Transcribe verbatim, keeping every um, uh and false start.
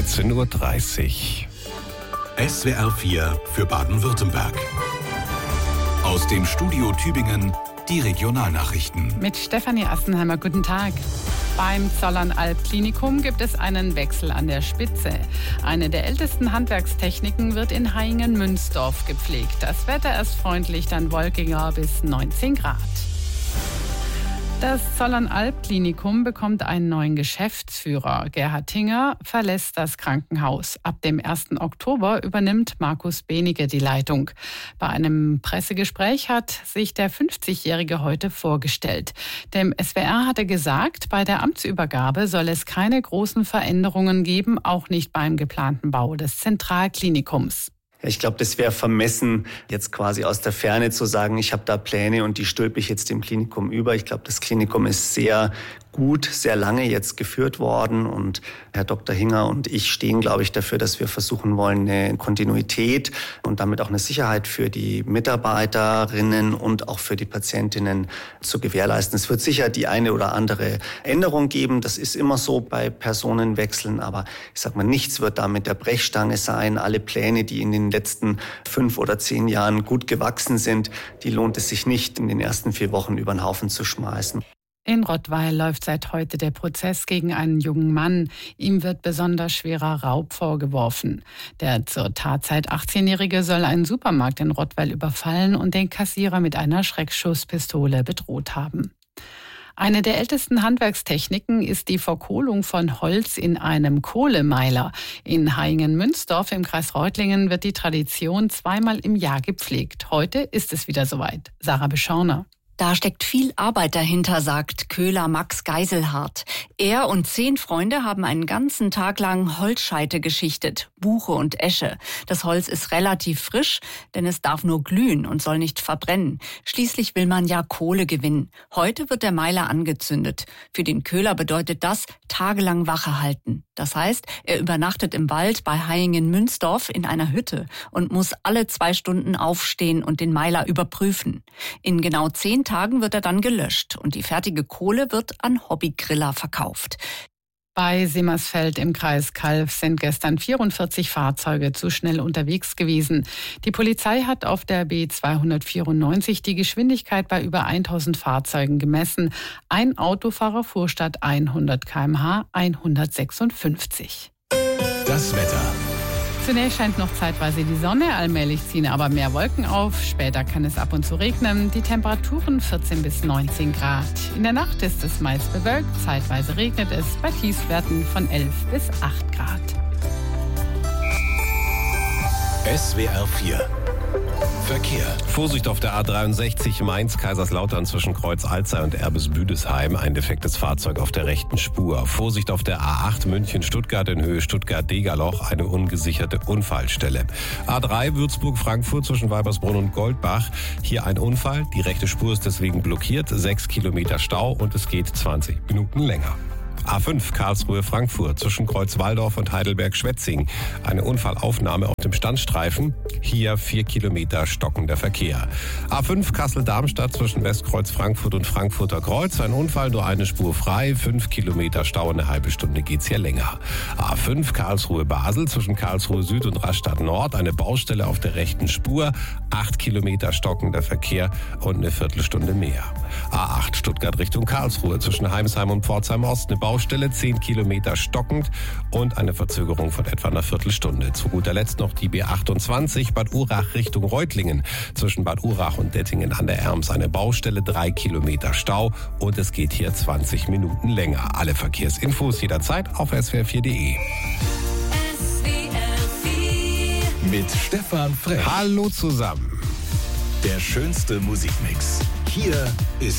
dreizehn Uhr dreißig. S W R vier für Baden-Württemberg. Aus dem Studio Tübingen die Regionalnachrichten. Mit Stefanie Assenheimer, guten Tag. Beim Zollernalb-Klinikum gibt es einen Wechsel an der Spitze. Eine der ältesten Handwerkstechniken wird in Hayingen-Münzdorf gepflegt. Das Wetter ist freundlich, dann wolkiger bis neunzehn Grad. Das Zollernalb-Klinikum bekommt einen neuen Geschäftsführer. Gerhard Hinger verlässt das Krankenhaus. Ab dem ersten Oktober übernimmt Markus Benige die Leitung. Bei einem Pressegespräch hat sich der fünfzigjährige heute vorgestellt. Dem S W R hat er gesagt, bei der Amtsübergabe soll es keine großen Veränderungen geben, auch nicht beim geplanten Bau des Zentralklinikums. Ich glaube, das wäre vermessen, jetzt quasi aus der Ferne zu sagen, ich habe da Pläne und die stülpe ich jetzt dem Klinikum über. Ich glaube, das Klinikum ist sehr gut, sehr lange jetzt geführt worden und Herr Doktor Hinger und ich stehen, glaube ich, dafür, dass wir versuchen wollen, eine Kontinuität und damit auch eine Sicherheit für die Mitarbeiterinnen und auch für die Patientinnen zu gewährleisten. Es wird sicher die eine oder andere Änderung geben. Das ist immer so bei Personenwechseln, aber ich sag mal, nichts wird da mit der Brechstange sein. Alle Pläne, die in den letzten fünf oder zehn Jahren gut gewachsen sind, die lohnt es sich nicht, in den ersten vier Wochen über den Haufen zu schmeißen. In Rottweil läuft seit heute der Prozess gegen einen jungen Mann. Ihm wird besonders schwerer Raub vorgeworfen. Der zur Tatzeit achtzehnjährige soll einen Supermarkt in Rottweil überfallen und den Kassierer mit einer Schreckschusspistole bedroht haben. Eine der ältesten Handwerkstechniken ist die Verkohlung von Holz in einem Kohlemeiler. In Hayingen-Münzdorf im Kreis Reutlingen wird die Tradition zweimal im Jahr gepflegt. Heute ist es wieder soweit. Sarah Beschorner. Da steckt viel Arbeit dahinter, sagt Köhler Max Geiselhardt. Er und zehn Freunde haben einen ganzen Tag lang Holzscheite geschichtet, Buche und Esche. Das Holz ist relativ frisch, denn es darf nur glühen und soll nicht verbrennen. Schließlich will man ja Kohle gewinnen. Heute wird der Meiler angezündet. Für den Köhler bedeutet das tagelang Wache halten. Das heißt, er übernachtet im Wald bei Hayingen-Münzdorf in einer Hütte und muss alle zwei Stunden aufstehen und den Meiler überprüfen. In genau zehn Tagen wird er dann gelöscht und die fertige Kohle wird an Hobbygriller verkauft. Bei Simmersfeld im Kreis Calw sind gestern vierundvierzig Fahrzeuge zu schnell unterwegs gewesen. Die Polizei hat auf der B zweihundertvierundneunzig die Geschwindigkeit bei über tausend Fahrzeugen gemessen. Ein Autofahrer fuhr statt hundert Kilometer pro Stunde hundertsechsundfünfzig. Das Wetter. Zunächst scheint noch zeitweise die Sonne, allmählich ziehen aber mehr Wolken auf. Später kann es ab und zu regnen. Die Temperaturen vierzehn bis neunzehn Grad. In der Nacht ist es meist bewölkt, zeitweise regnet es bei Tiefstwerten von elf bis acht Grad. S W R vier Verkehr. Vorsicht auf der A dreiundsechzig Mainz-Kaiserslautern zwischen Kreuz Alzey und Erbes-Büdesheim. Ein defektes Fahrzeug auf der rechten Spur. Vorsicht auf der A acht München-Stuttgart in Höhe Stuttgart-Degerloch. Eine ungesicherte Unfallstelle. A drei Würzburg-Frankfurt zwischen Weibersbrunn und Goldbach. Hier ein Unfall. Die rechte Spur ist deswegen blockiert. Sechs Kilometer Stau und es geht zwanzig Minuten länger. A fünf Karlsruhe-Frankfurt zwischen Kreuzwaldorf und Heidelberg-Schwetzing. Eine Unfallaufnahme auf dem Standstreifen. Hier vier Kilometer stockender Verkehr. A fünf Kassel-Darmstadt zwischen Westkreuz-Frankfurt und Frankfurter Kreuz. Ein Unfall, nur eine Spur frei. Fünf Kilometer Stau, eine halbe Stunde geht's hier länger. A fünf Karlsruhe-Basel zwischen Karlsruhe Süd und Rastatt Nord. Eine Baustelle auf der rechten Spur. Acht Kilometer stockender Verkehr und eine Viertelstunde mehr. A acht Stuttgart Richtung Karlsruhe zwischen Heimsheim und Pforzheim Ost. Eine Baustelle, zehn Kilometer stockend und eine Verzögerung von etwa einer Viertelstunde. Zu guter Letzt noch die B achtundzwanzig Bad Urach Richtung Reutlingen. Zwischen Bad Urach und Dettingen an der Erms eine Baustelle, drei Kilometer Stau und es geht hier zwanzig Minuten länger. Alle Verkehrsinfos jederzeit auf S W R vier Punkt de. S W R vier Mit Stefan Frech. Hallo zusammen. Der schönste Musikmix. Hier ist